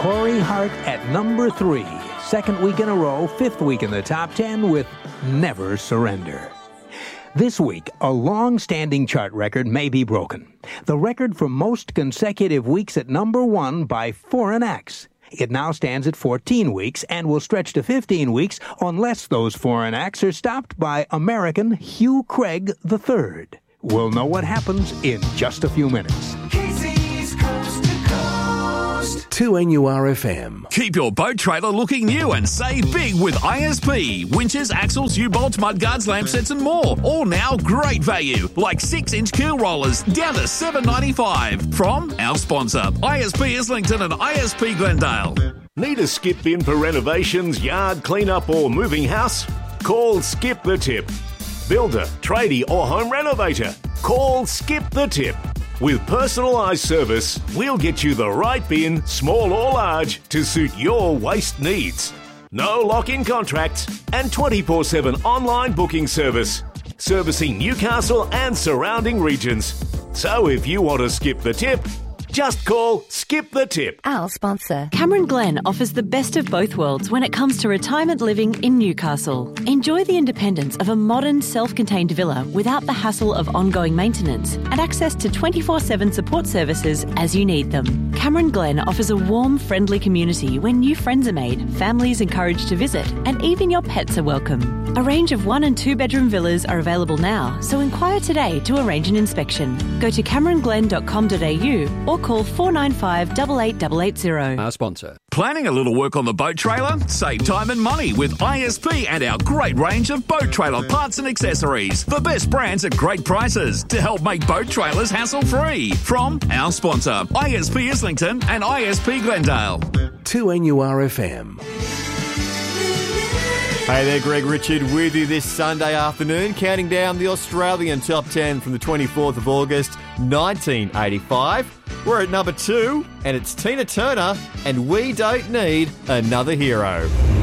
Corey Hart at number 3. Second week in a row, 5th week in the top 10 with Never Surrender. This week, a long-standing chart record may be broken. The record for most consecutive weeks at number 1 by foreign acts. It now stands at 14 weeks and will stretch to 15 weeks unless those foreign acts are stopped by American Hugh Craig III. We'll know what happens in just a few minutes. 2NURFM. Keep your boat trailer looking new and save big with ISP. Winches, axles, U-bolts, mudguards, lamp sets and more. All now great value, like 6-inch keel rollers down to $7.95. From our sponsor, ISP Islington and ISP Glendale. Need a skip bin for renovations, yard cleanup or moving house? Call Skip the Tip. Builder, tradie or home renovator? Call Skip the Tip. With personalised service, we'll get you the right bin, small or large, to suit your waste needs. No lock-in contracts and 24/7 online booking service, servicing Newcastle and surrounding regions. So if you want to skip the tip, just call Skip the Tip. Our sponsor. Cameron Glen offers the best of both worlds when it comes to retirement living in Newcastle. Enjoy the independence of a modern, self-contained villa without the hassle of ongoing maintenance and access to 24/7 support services as you need them. Cameron Glen offers a warm, friendly community where new friends are made, families encouraged to visit, and even your pets are welcome. A range of 1- and 2-bedroom villas are available now, so inquire today to arrange an inspection. Go to cameronglen.com.au or call 495 88880. Our sponsor. Planning a little work on the boat trailer? Save time and money with ISP and our great range of boat trailer parts and accessories. The best brands at great prices to help make boat trailers hassle-free. From our sponsor, ISP Islington and ISP Glendale. 2NURFM. Hey there, Greg Richard with you this Sunday afternoon, counting down the Australian Top 10 from the 24th of August, 1985. We're at number 2, and it's Tina Turner, and We Don't Need Another Hero.